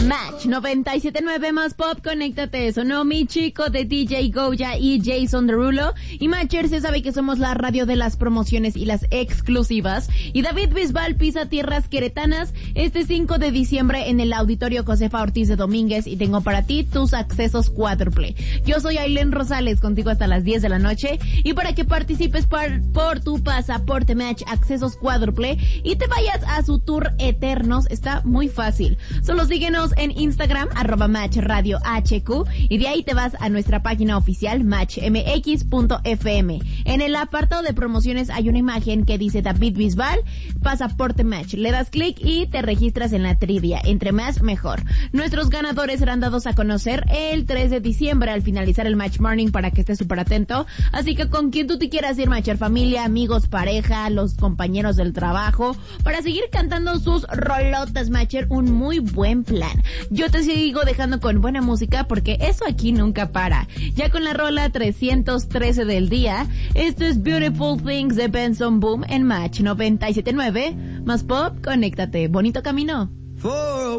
Match 97.9 más pop, conéctate. Sonó Mi Chico de DJ Goya y Jason Derulo. Y Matcher se sabe que somos la radio de las promociones y las exclusivas. Y David Bisbal pisa tierras queretanas este 5 de diciembre en el Auditorio Josefa Ortiz de Domínguez. Y tengo para ti tus accesos cuádruple. Yo soy Ailén Rosales, contigo hasta las 10 de la noche. Y para que participes por tu pasaporte Match accesos cuádruple y te vayas a su tour Eternos, está muy fácil. Solo síguenos en Instagram, @MatchRadioHQ, y de ahí te vas a nuestra página oficial, matchmx.fm. En el apartado de promociones hay una imagen que dice David Bisbal, pasaporte Match. Le das clic y te registras en la trivia. Entre más, mejor. Nuestros ganadores serán dados a conocer el 3 de diciembre al finalizar el Match Morning, para que estés súper atento. Así que con quien tú te quieras ir, Matcher, familia, amigos, pareja, los compañeros del trabajo, para seguir cantando sus rolotas, Matcher, un muy buen plan. Yo te sigo dejando con buena música porque eso aquí nunca para. Ya con la rola 313 del día, esto es Beautiful Things de Benson Boom en Match 97.9. Más pop, conéctate. Bonito camino.